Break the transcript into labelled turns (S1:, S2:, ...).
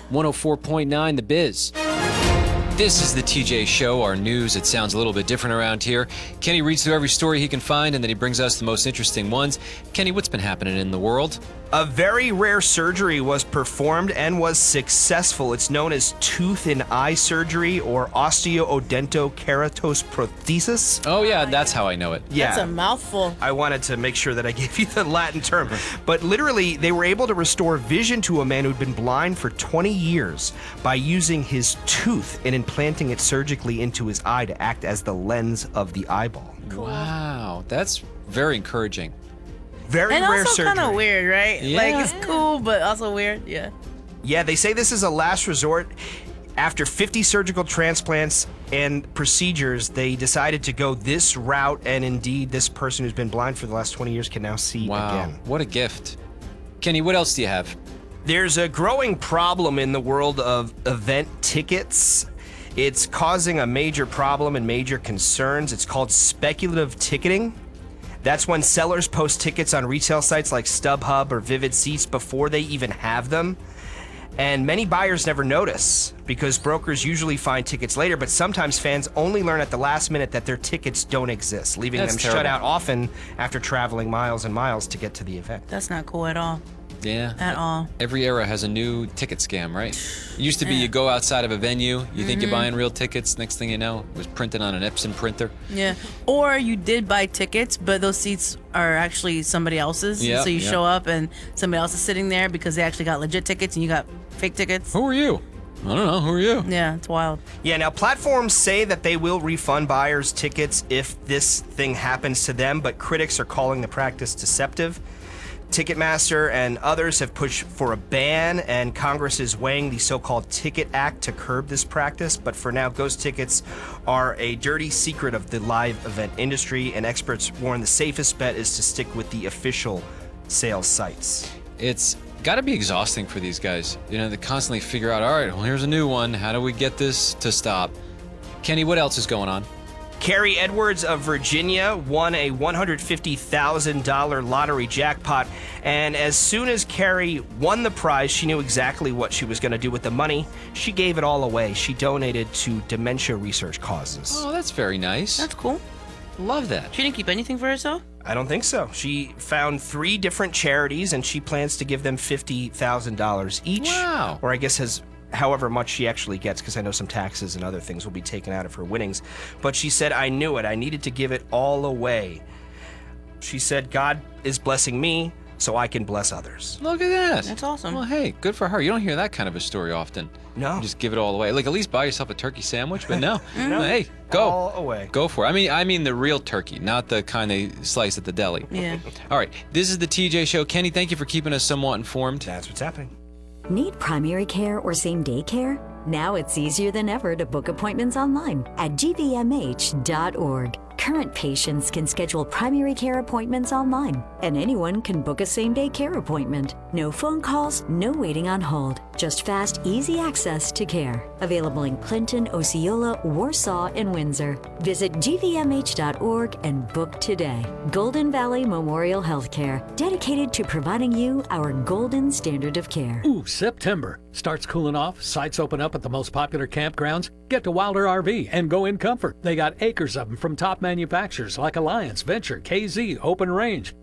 S1: 104.9 The Biz. This is the TJ Show, our news. It sounds a little bit different around here. Kenny reads through every story he can find, and then he brings us the most interesting ones. Kenny, what's been happening in the world?
S2: A very rare surgery was performed and was successful. It's known as tooth and eye surgery, or osteoodontokeratosis.
S1: Oh, yeah, that's how I know it.
S2: Yeah.
S3: That's a mouthful.
S2: I wanted to make sure that I gave you the Latin term. But literally, they were able to restore vision to a man who'd been blind for 20 years by using his tooth and implanting it surgically into his eye to act as the lens of the eyeball.
S3: Cool.
S1: Wow, that's very encouraging.
S2: Very
S3: And
S2: rare
S3: also
S2: surgery.
S3: kind of weird, right?
S1: Yeah.
S3: Like, it's cool, but also weird. Yeah.
S2: Yeah, they say this is a last resort. After 50 surgical transplants and procedures, they decided to go this route, and indeed, this person who's been blind for the last 20 years can now see
S1: Wow,
S2: again.
S1: what a gift. Kenny, what else do you have?
S2: There's a growing problem in the world of event tickets. It's causing a major problem and major concerns. It's called speculative ticketing. That's when sellers post tickets on retail sites like StubHub or Vivid Seats before they even have them. And many buyers never notice because brokers usually find tickets later, but sometimes fans only learn at the last minute that their tickets don't exist, leaving
S1: That's
S2: them
S1: terrible.
S2: shut out often after traveling miles and miles to get to the event.
S3: That's not cool at all.
S1: Yeah.
S3: At all.
S1: Every era has a new ticket scam, right? It used to be you go outside of a venue, you think you're buying real tickets, next thing you know, it was printed on an Epson printer.
S3: Yeah. Or you did buy tickets, but those seats are actually somebody else's.
S1: Yeah,
S3: So you
S1: yeah.
S3: show up and somebody else is sitting there because they actually got legit tickets and you got fake tickets.
S1: Who are you? I don't know, who are you?
S3: Yeah, it's wild.
S2: Yeah, now platforms say that they will refund buyers tickets if this thing happens to them, but critics are calling the practice deceptive. Ticketmaster and others have pushed for a ban, and Congress is weighing the so-called Ticket Act to curb this practice. But for now, ghost tickets are a dirty secret of the live event industry, and experts warn the safest bet is to stick with the official sales sites.
S1: It's got to be exhausting for these guys. You know, they constantly figure out, all right, well, here's a new one. How do we get this to stop? Kenny, what else is going on?
S2: Carrie Edwards of Virginia won a $150,000 lottery jackpot, and as soon as Carrie won the prize, she knew exactly what she was going to do with the money. She gave it all away. She donated to dementia research causes.
S1: Oh, that's very nice.
S3: That's cool.
S1: Love that.
S3: She didn't keep anything for herself?
S2: I don't think so. She found 3 different charities, and she plans to give them $50,000 each.
S1: Wow.
S2: Or I guess however much she actually gets, because I know some taxes and other things will be taken out of her winnings. But she said, I knew it. I needed to give it all away. She said, God is blessing me so I can bless others.
S1: Look at that.
S3: That's awesome.
S1: Well, hey, good for her. You don't hear that kind of a story often.
S2: No.
S1: You just give it all away. Like, at least buy yourself a turkey sandwich, but no.
S2: No.
S1: Hey, go.
S2: All away.
S1: Go for it. I mean the real turkey, not the kind they slice at the deli.
S3: Yeah.
S1: All right, this is the TJ Show. Kenny, thank you for keeping us somewhat informed.
S2: That's what's happening.
S4: Need primary care or same-day care? Now it's easier than ever to book appointments online at gvmh.org. Current patients can schedule primary care appointments online, and anyone can book a same-day care appointment. No phone calls, no waiting on hold. Just fast, easy access to care. Available in Clinton, Osceola, Warsaw, and Windsor. Visit gvmh.org and book today. Golden Valley Memorial Healthcare, dedicated to providing you our golden standard of care.
S5: Ooh, September. Starts cooling off, sites open up at the most popular campgrounds. Get to Wilder RV and go in comfort. They got acres of them from top manufacturers like Alliance, Venture, KZ, Open Range.